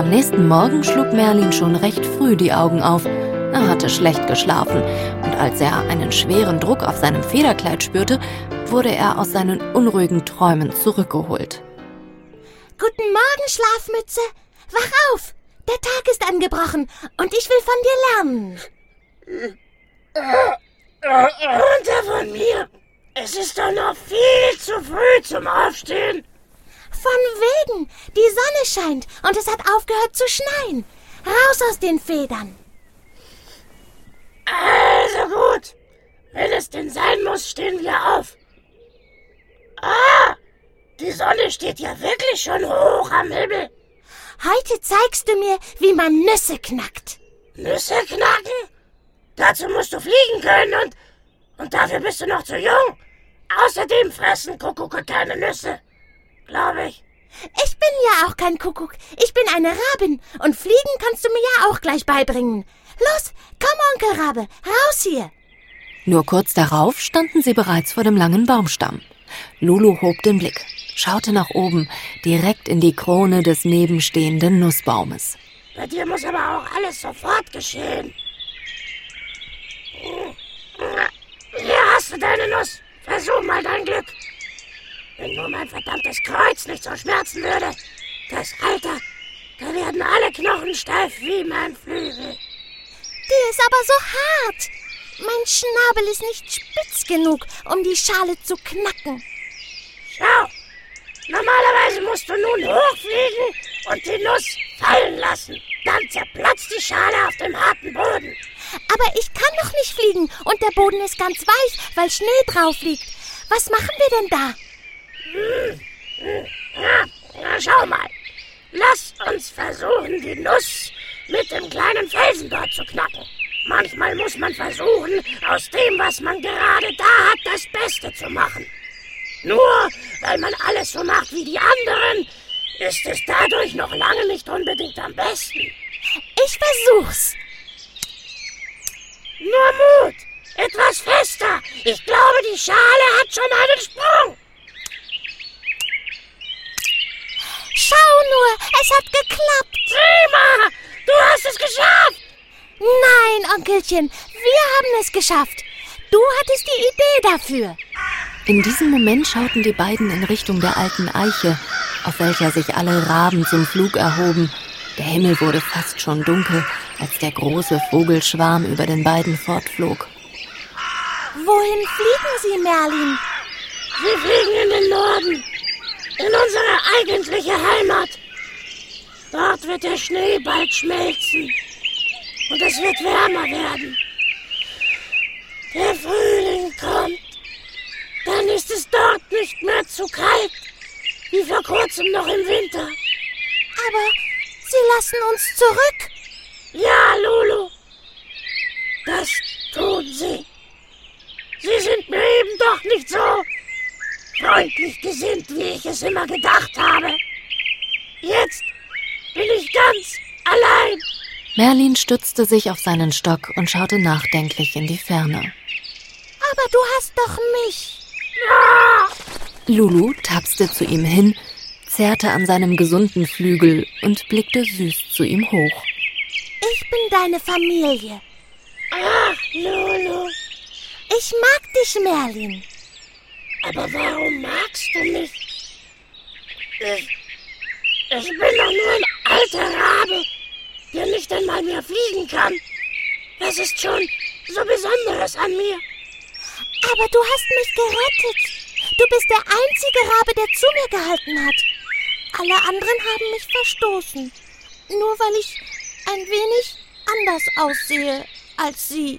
Am nächsten Morgen schlug Merlin schon recht früh die Augen auf. Er hatte schlecht geschlafen und als er einen schweren Druck auf seinem Federkleid spürte, wurde er aus seinen unruhigen Träumen zurückgeholt. Guten Morgen, Schlafmütze. Wach auf. Der Tag ist angebrochen und ich will von dir lernen. Runter von mir. Es ist doch noch viel zu früh zum Aufstehen. Von wegen. Die Sonne scheint und es hat aufgehört zu schneien. Raus aus den Federn. Also gut. Wenn es denn sein muss, stehen wir auf. Ah, die Sonne steht ja wirklich schon hoch am Himmel. Heute zeigst du mir, wie man Nüsse knackt. Nüsse knacken? Dazu musst du fliegen können und dafür bist du noch zu jung. Außerdem fressen Kuckucke keine Nüsse, glaube ich. Ich bin ja auch kein Kuckuck. Ich bin eine Rabin und fliegen kannst du mir ja auch gleich beibringen. Los, komm, Onkel Rabe, raus hier. Nur kurz darauf standen sie bereits vor dem langen Baumstamm. Lulu hob den Blick, schaute nach oben, direkt in die Krone des nebenstehenden Nussbaumes. Bei dir muss aber auch alles sofort geschehen. Hier hast du deine Nuss. Versuch mal dein Glück. Wenn nur mein verdammtes Kreuz nicht so schmerzen würde. Das Alter, da werden alle Knochen steif wie mein Flügel. Die ist aber so hart. Mein Schnabel ist nicht spitz genug, um die Schale zu knacken. Schau, normalerweise musst du nun hochfliegen und die Nuss fallen lassen. Dann zerplatzt die Schale auf dem harten Boden. Aber ich kann doch nicht fliegen und der Boden ist ganz weich, weil Schnee drauf liegt. Was machen wir denn da? Na, schau mal. Lass uns versuchen, die Nuss mit dem kleinen Felsen dort zu knacken. Manchmal muss man versuchen, aus dem, was man gerade da hat, das Beste zu machen. Nur weil man alles so macht wie die anderen, ist es dadurch noch lange nicht unbedingt am besten. Ich versuch's. Nur Mut! Etwas fester! Ich glaube, die Schale hat schon einen Sprung! Schau nur, es hat geklappt! Prima! Du hast es geschafft! Nein, Onkelchen, wir haben es geschafft. Du hattest die Idee dafür. In diesem Moment schauten die beiden in Richtung der alten Eiche, auf welcher sich alle Raben zum Flug erhoben. Der Himmel wurde fast schon dunkel, als der große Vogelschwarm über den beiden fortflog. Wohin fliegen Sie, Merlin? Wir fliegen in den Norden, in unsere eigentliche Heimat. Dort wird der Schnee bald schmelzen und es wird wärmer werden. Der Frühling kommt, dann ist es dort nicht mehr zu kalt, wie vor kurzem noch im Winter. Aber Sie lassen uns zurück. Ja, Lulu, das tun sie. Sie sind mir eben doch nicht so freundlich gesinnt, wie ich es immer gedacht habe. Jetzt bin ich ganz allein. Merlin stützte sich auf seinen Stock und schaute nachdenklich in die Ferne. Aber du hast doch mich. Ah! Lulu tapste zu ihm hin, zerrte an seinem gesunden Flügel und blickte süß zu ihm hoch. Ich bin deine Familie. Ach, Lulu. Ich mag dich, Merlin. Aber warum magst du mich? Ich bin doch nur ein alter Rabe, der nicht einmal mehr fliegen kann. Was ist schon so Besonderes an mir? Aber du hast mich gerettet. Du bist der einzige Rabe, der zu mir gehalten hat. Alle anderen haben mich verstoßen. Nur weil ich ein wenig anders aussehe als sie.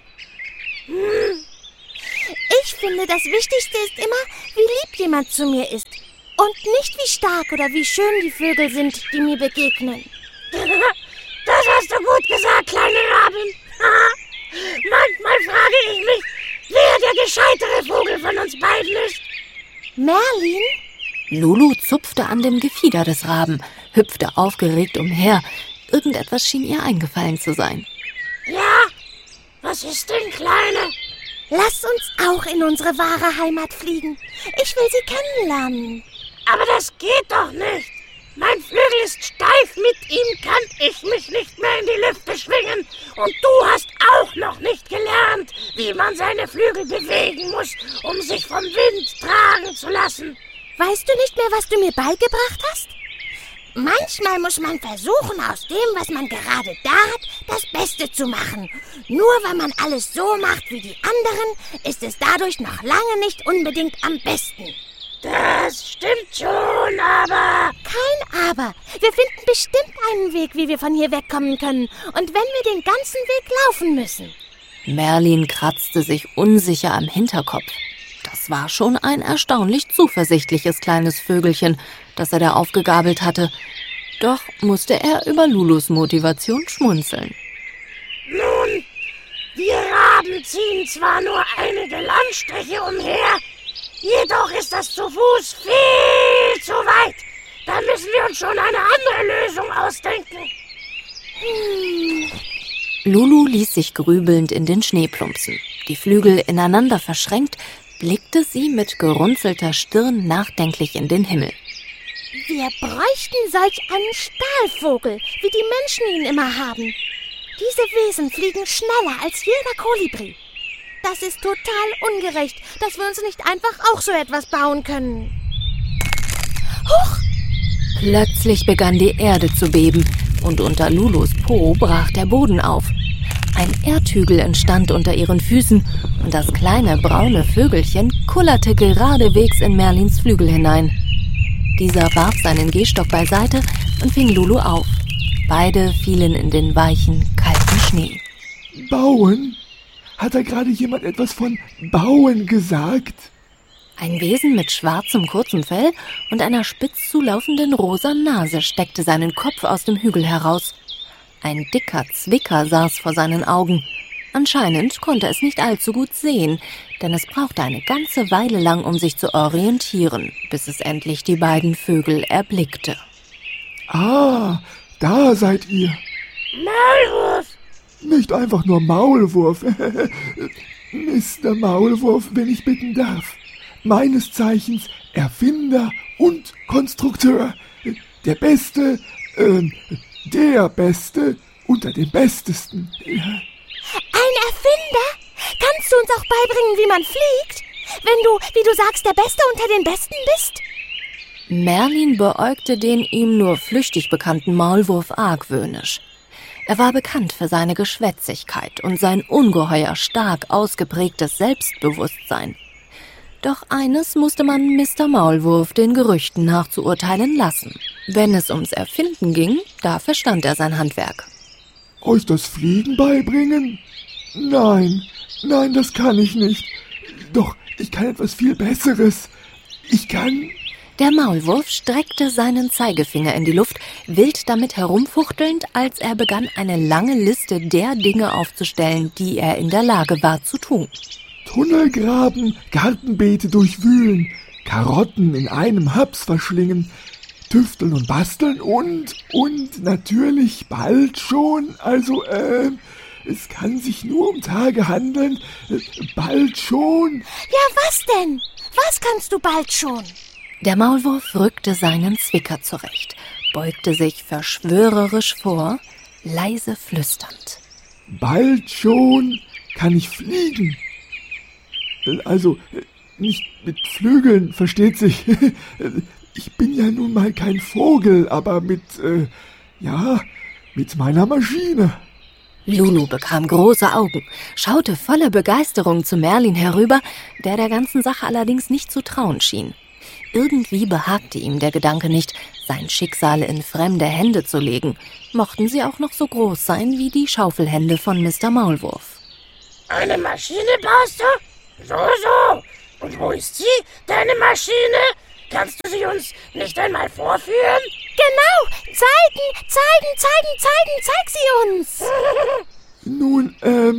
Ich finde, das Wichtigste ist immer, wie lieb jemand zu mir ist. Und nicht, wie stark oder wie schön die Vögel sind, die mir begegnen. Das hast du gut gesagt, kleine Rabin. Manchmal frage ich mich, wer der gescheitere Vogel von uns beiden ist. Merlin? Lulu zupfte an dem Gefieder des Raben, hüpfte aufgeregt umher. Irgendetwas schien ihr eingefallen zu sein. Ja? Was ist denn, Kleine? Lass uns auch in unsere wahre Heimat fliegen. Ich will sie kennenlernen. Aber das geht doch nicht. Mein Flügel ist steif mit ihm kann ich mich nicht mehr in die Lüfte schwingen. Und du hast auch noch nicht gelernt, wie man seine Flügel bewegen muss, um sich vom Wind tragen zu lassen. Weißt du nicht mehr, was du mir beigebracht hast? Manchmal muss man versuchen, aus dem, was man gerade da hat, das Beste zu machen. Nur weil man alles so macht wie die anderen, ist es dadurch noch lange nicht unbedingt am besten. Das stimmt schon, aber... Kein Aber. Wir finden bestimmt einen Weg, wie wir von hier wegkommen können. Und wenn wir den ganzen Weg laufen müssen. Merlin kratzte sich unsicher am Hinterkopf. Das war schon ein erstaunlich zuversichtliches kleines Vögelchen, das er da aufgegabelt hatte. Doch musste er über Lulus Motivation schmunzeln. Nun, wir Raben ziehen zwar nur einige Landstriche umher, jedoch ist das zu Fuß viel zu weit. Da müssen wir uns schon eine andere Lösung ausdenken. Lulu ließ sich grübelnd in den Schnee plumpsen. Die Flügel ineinander verschränkt, blickte sie mit gerunzelter Stirn nachdenklich in den Himmel. Wir bräuchten solch einen Stahlvogel, wie die Menschen ihn immer haben. Diese Wesen fliegen schneller als jeder Kolibri. Das ist total ungerecht, dass wir uns nicht einfach auch so etwas bauen können. Huch! Plötzlich begann die Erde zu beben und unter Lulus Po brach der Boden auf. Ein Erdhügel entstand unter ihren Füßen und das kleine braune Vögelchen kullerte geradewegs in Merlins Flügel hinein. Dieser warf seinen Gehstock beiseite und fing Lulu auf. Beide fielen in den weichen, kalten Schnee. Bauen? Hat da gerade jemand etwas von Bauen gesagt? Ein Wesen mit schwarzem, kurzem Fell und einer spitz zulaufenden rosa Nase steckte seinen Kopf aus dem Hügel heraus. Ein dicker Zwicker saß vor seinen Augen. Anscheinend konnte es nicht allzu gut sehen, denn es brauchte eine ganze Weile lang, um sich zu orientieren, bis es endlich die beiden Vögel erblickte. Ah, da seid ihr. Maulwurf! Nicht einfach nur Maulwurf. Mr. Maulwurf, wenn ich bitten darf. Meines Zeichens Erfinder und Konstrukteur. Der Beste unter den Bestesten. Ein Erfinder? Kannst du uns auch beibringen, wie man fliegt? Wenn du, wie du sagst, der Beste unter den Besten bist? Merlin beäugte den ihm nur flüchtig bekannten Maulwurf argwöhnisch. Er war bekannt für seine Geschwätzigkeit und sein ungeheuer stark ausgeprägtes Selbstbewusstsein. Doch eines musste man Mr. Maulwurf den Gerüchten nach zu urteilen lassen. Wenn es ums Erfinden ging, da verstand er sein Handwerk. Euch das Fliegen beibringen? Nein, das kann ich nicht. Doch, ich kann etwas viel Besseres. Ich kann... Der Maulwurf streckte seinen Zeigefinger in die Luft, wild damit herumfuchtelnd, als er begann, eine lange Liste der Dinge aufzustellen, die er in der Lage war zu tun. Tunnel graben, Gartenbeete durchwühlen, Karotten in einem Haps verschlingen, tüfteln und basteln und natürlich bald schon, es kann sich nur um Tage handeln, bald schon. Ja, was denn? Was kannst du bald schon? Der Maulwurf rückte seinen Zwicker zurecht, beugte sich verschwörerisch vor, leise flüsternd. Bald schon kann ich fliegen. Also, nicht mit Flügeln, versteht sich. Ich bin ja nun mal kein Vogel, aber mit meiner Maschine. Lulu bekam große Augen, schaute voller Begeisterung zu Merlin herüber, der ganzen Sache allerdings nicht zu trauen schien. Irgendwie behagte ihm der Gedanke nicht, sein Schicksal in fremde Hände zu legen, mochten sie auch noch so groß sein wie die Schaufelhände von Mr. Maulwurf. Eine Maschine baust du? So. Und wo ist sie, deine Maschine? Kannst du sie uns nicht einmal vorführen? Genau, zeig sie uns. Nun,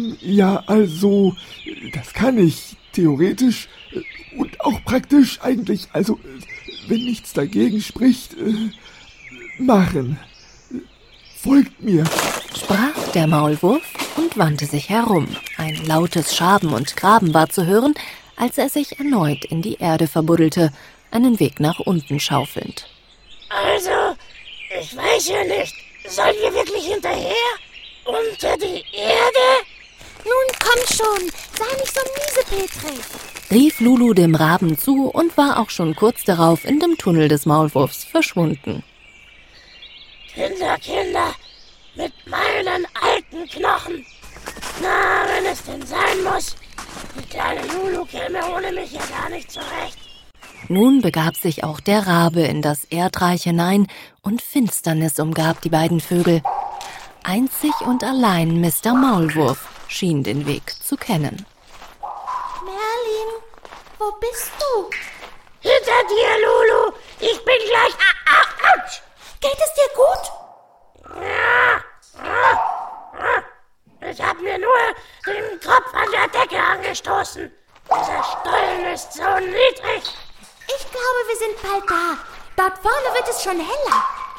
das kann ich theoretisch und auch praktisch eigentlich, wenn nichts dagegen spricht, machen. Folgt mir, sprach der Maulwurf und wandte sich herum. Ein lautes Schaben und Graben war zu hören, als er sich erneut in die Erde verbuddelte, einen Weg nach unten schaufelnd. Also, Ich weiß ja nicht. Sollen wir wirklich hinterher? Unter die Erde? Nun komm schon, sei nicht so miesepetrig. Rief Lulu dem Raben zu und war auch schon kurz darauf in dem Tunnel des Maulwurfs verschwunden. Kinder, mit meinen alten Knochen. Na, wenn es denn sein muss. Die kleine Lulu käme ohne mich ja gar nicht zurecht. Nun begab sich auch der Rabe in das Erdreich hinein und Finsternis umgab die beiden Vögel. Einzig und allein Mr. Maulwurf schien den Weg zu kennen. Merlin, wo bist du? Hinter dir, Lulu. Ich bin gleich... Autsch! Geht es dir gut? Ich hab mir nur den Kopf an der Decke angestoßen. Dieser Stollen ist so niedrig. Ich glaube, wir sind bald da. Dort vorne wird es schon heller.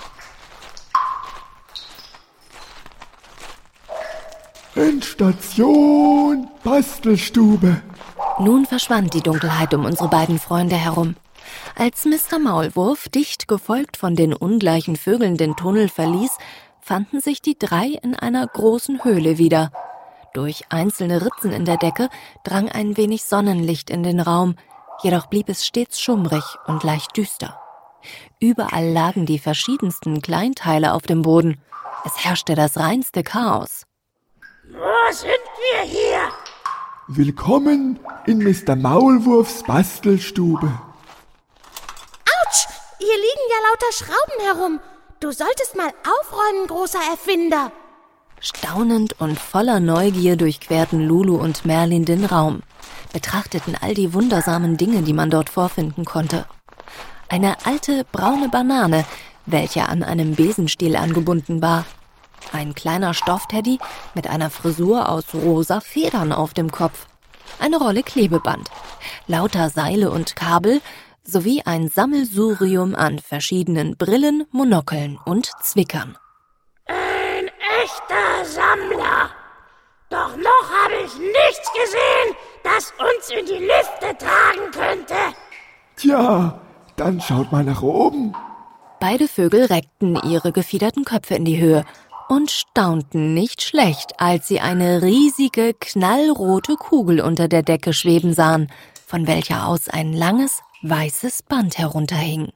Endstation, Bastelstube. Nun verschwand die Dunkelheit um unsere beiden Freunde herum. Als Mr. Maulwurf, dicht gefolgt von den ungleichen Vögeln, den Tunnel verließ, fanden sich die drei in einer großen Höhle wieder. Durch einzelne Ritzen in der Decke drang ein wenig Sonnenlicht in den Raum, jedoch blieb es stets schummrig und leicht düster. Überall lagen die verschiedensten Kleinteile auf dem Boden. Es herrschte das reinste Chaos. Wo sind wir hier? Willkommen in Mr. Maulwurfs Bastelstube. Autsch, hier liegen ja lauter Schrauben herum. Du solltest mal aufräumen, großer Erfinder. Staunend und voller Neugier durchquerten Lulu und Merlin den Raum, betrachteten all die wundersamen Dinge, die man dort vorfinden konnte. Eine alte braune Banane, welche an einem Besenstiel angebunden war. Ein kleiner Stoffteddy mit einer Frisur aus rosa Federn auf dem Kopf. Eine Rolle Klebeband. Lauter Seile und Kabel sowie ein Sammelsurium an verschiedenen Brillen, Monokeln und Zwickern. Ein echter Sammler. Doch noch habe ich nichts gesehen, das uns in die Lüfte tragen könnte. Tja, dann schaut mal nach oben. Beide Vögel reckten ihre gefiederten Köpfe in die Höhe und staunten nicht schlecht, als sie eine riesige, knallrote Kugel unter der Decke schweben sahen, von welcher aus ein langes, weißes Band herunterhing.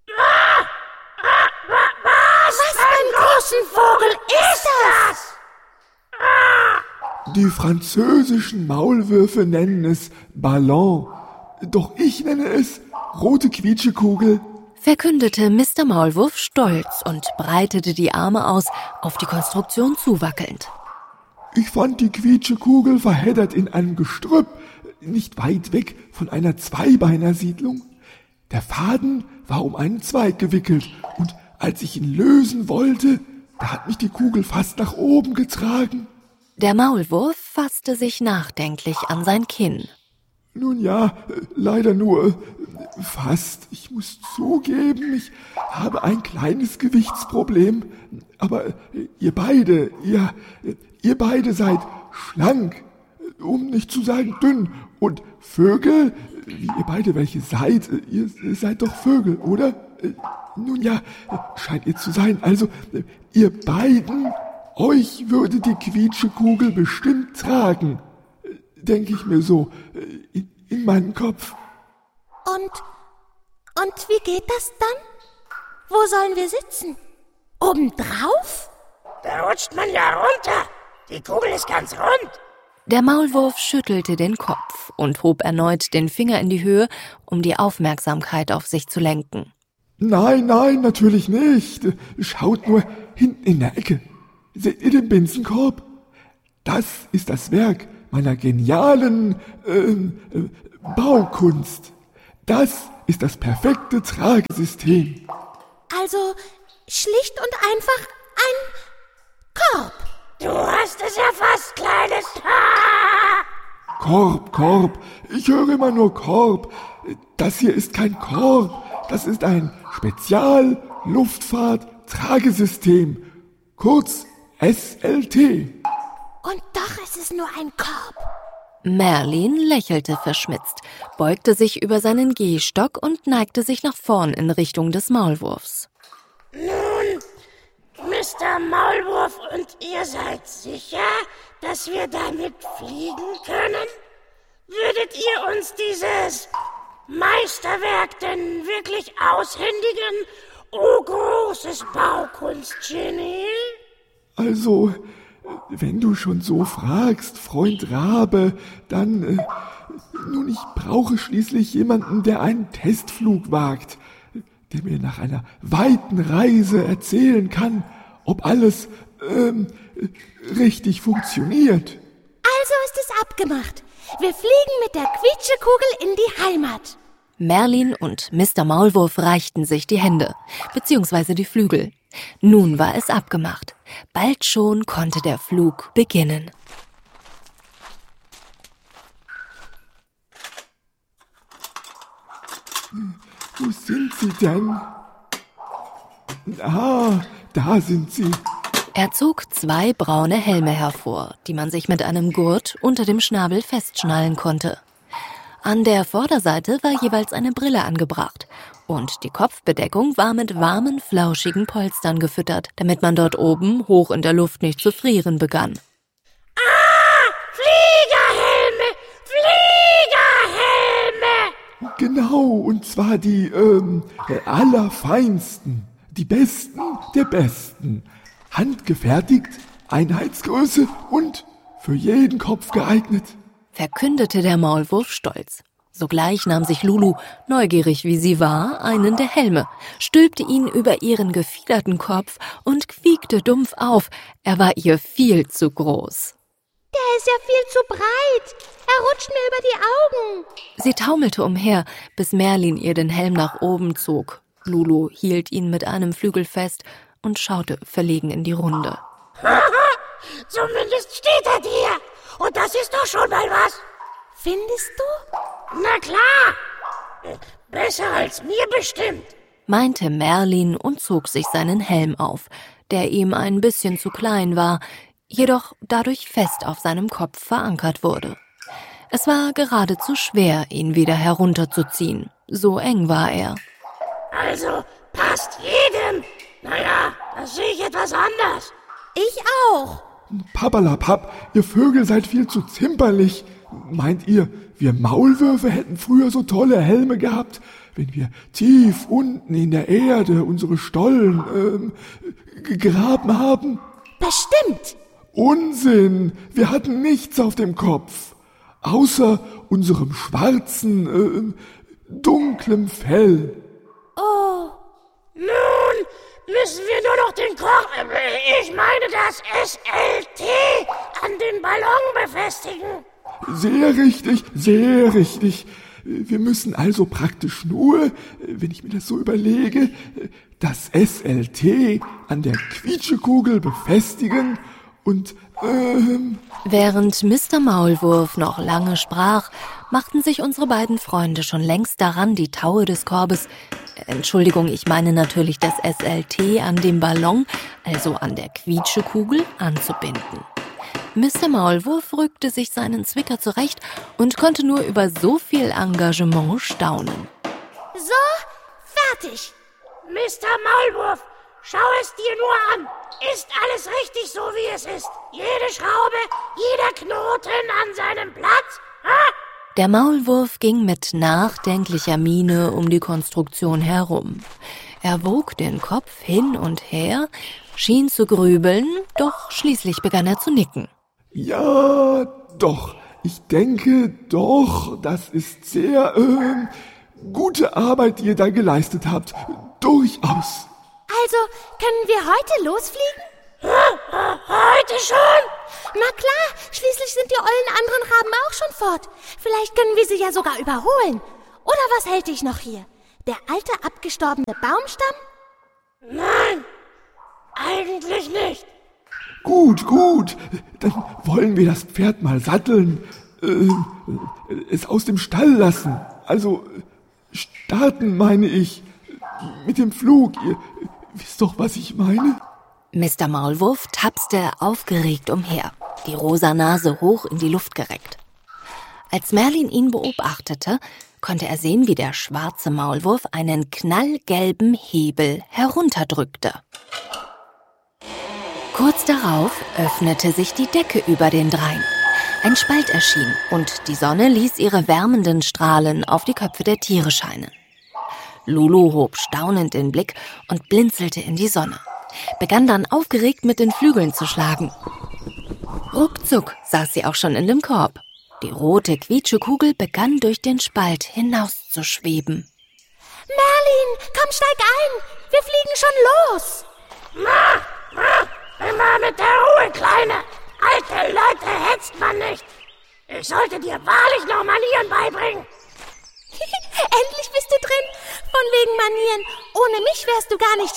Was für einen großen Vogel ist das? Die französischen Maulwürfe nennen es Ballon, doch ich nenne es rote Quietschekugel. Verkündete Mr. Maulwurf stolz und breitete die Arme aus, auf die Konstruktion zuwackelnd. Ich fand die Quietschekugel verheddert in einem Gestrüpp, nicht weit weg von einer Zweibeinersiedlung. Der Faden war um einen Zweig gewickelt und als ich ihn lösen wollte, da hat mich die Kugel fast nach oben getragen. Der Maulwurf fasste sich nachdenklich an sein Kinn. Nun ja, leider nur fast. Ich muss zugeben, ich habe ein kleines Gewichtsproblem. Aber ihr beide seid schlank, um nicht zu sagen dünn. Und Vögel, wie ihr beide welche seid, ihr seid doch Vögel, oder? Nun ja, scheint ihr zu sein. Also, ihr beiden, euch würde die Quietschekugel bestimmt tragen. Denke ich mir so, in meinem Kopf. Und wie geht das dann? Wo sollen wir sitzen? Obendrauf? Da rutscht man ja runter. Die Kugel ist ganz rund. Der Maulwurf schüttelte den Kopf und hob erneut den Finger in die Höhe, um die Aufmerksamkeit auf sich zu lenken. Nein, natürlich nicht. Schaut nur hinten in der Ecke. Seht ihr den Binsenkorb? Das ist das Werk meiner genialen Baukunst. Das ist das perfekte Tragesystem. Also schlicht und einfach ein Korb. Du hast es ja fast, kleines Korb. Ich höre immer nur Korb. Das hier ist kein Korb. Das ist ein Spezial-Luftfahrt-Tragesystem. Kurz SLT. Und doch ist es nur ein Korb. Merlin lächelte verschmitzt, beugte sich über seinen Gehstock und neigte sich nach vorn in Richtung des Maulwurfs. Nun, Mr. Maulwurf und ihr seid sicher, dass wir damit fliegen können? Würdet ihr uns dieses Meisterwerk denn wirklich aushändigen, o großes Baukunstgenie? Also, wenn du schon so fragst, Freund Rabe, dann, nun, ich brauche schließlich jemanden, der einen Testflug wagt, der mir nach einer weiten Reise erzählen kann, ob alles, richtig funktioniert. Also ist es abgemacht. Wir fliegen mit der Quietschekugel in die Heimat. Merlin und Mr. Maulwurf reichten sich die Hände, beziehungsweise die Flügel. Nun war es abgemacht. Bald schon konnte der Flug beginnen. Wo sind sie denn? Ah, da sind sie. Er zog 2 braune Helme hervor, die man sich mit einem Gurt unter dem Schnabel festschnallen konnte. An der Vorderseite war jeweils eine Brille angebracht und die Kopfbedeckung war mit warmen, flauschigen Polstern gefüttert, damit man dort oben hoch in der Luft nicht zu frieren begann. Ah, Fliegerhelme! Fliegerhelme! Genau, und zwar die, allerfeinsten, die besten der besten. Handgefertigt, Einheitsgröße und für jeden Kopf geeignet, Verkündete der Maulwurf stolz. Sogleich nahm sich Lulu, neugierig wie sie war, einen der Helme, stülpte ihn über ihren gefiederten Kopf und quiekte dumpf auf. Er war ihr viel zu groß. Der ist ja viel zu breit. Er rutscht mir über die Augen. Sie taumelte umher, bis Merlin ihr den Helm nach oben zog. Lulu hielt ihn mit einem Flügel fest und schaute verlegen in die Runde. Zumindest steht er dir. Und das ist doch schon mal was. Findest du? Na klar. Besser als mir bestimmt. Meinte Merlin und zog sich seinen Helm auf, der ihm ein bisschen zu klein war, jedoch dadurch fest auf seinem Kopf verankert wurde. Es war geradezu schwer, ihn wieder herunterzuziehen. So eng war er. Also passt jedem. Naja, das sehe ich etwas anders. Ich auch. Pappalapapp, ihr Vögel seid viel zu zimperlich. Meint ihr, wir Maulwürfe hätten früher so tolle Helme gehabt, wenn wir tief unten in der Erde unsere Stollen gegraben haben? Bestimmt. Unsinn! Wir hatten nichts auf dem Kopf, außer unserem schwarzen, dunklem Fell. Oh. Nun müssen wir nur noch den ich meine das SLT an den Ballon befestigen. Sehr richtig, sehr richtig. Wir müssen also praktisch nur, wenn ich mir das so überlege, das SLT an der Quietschekugel befestigen und, Während Mr. Maulwurf noch lange sprach, machten sich unsere beiden Freunde schon längst daran, die Taue des Korbes, Entschuldigung, ich meine natürlich das SLT an dem Ballon, also an der Quietschekugel, anzubinden. Mr. Maulwurf rückte sich seinen Zwicker zurecht und konnte nur über so viel Engagement staunen. So, fertig. Mr. Maulwurf, schau es dir nur an. Ist alles richtig so, wie es ist? Jede Schraube, jeder Knoten an seinem Platz? Ha? Der Maulwurf ging mit nachdenklicher Miene um die Konstruktion herum. Er wog den Kopf hin und her, schien zu grübeln, doch schließlich begann er zu nicken. Ja, doch, ich denke doch, das ist sehr, gute Arbeit, die ihr da geleistet habt. Durchaus. Also, können wir heute losfliegen? Heute schon? Na klar, schließlich sind die ollen anderen Raben auch schon fort. Vielleicht können wir sie ja sogar überholen. Oder was hält dich noch hier? Der alte, abgestorbene Baumstamm? Nein, eigentlich nicht. Gut, dann wollen wir das Pferd mal satteln, es aus dem Stall lassen. Also, starten meine ich, mit dem Flug. Ihr wisst doch, was ich meine? Mr. Maulwurf tapste aufgeregt umher, die rosa Nase hoch in die Luft gereckt. Als Merlin ihn beobachtete, konnte er sehen, wie der schwarze Maulwurf einen knallgelben Hebel herunterdrückte. Kurz darauf öffnete sich die Decke über den dreien. Ein Spalt erschien und die Sonne ließ ihre wärmenden Strahlen auf die Köpfe der Tiere scheinen. Lulu hob staunend den Blick und blinzelte in die Sonne, begann dann aufgeregt mit den Flügeln zu schlagen. Ruckzuck saß sie auch schon in dem Korb. Die rote Quietschekugel begann durch den Spalt hinauszuschweben. Merlin, komm, steig ein! Wir fliegen schon los! Immer mit der Ruhe, Kleine! Alte Leute hetzt man nicht! Ich sollte dir wahrlich noch Manieren beibringen! Endlich bist du drin! Von wegen Manieren! Ohne mich wärst du gar nicht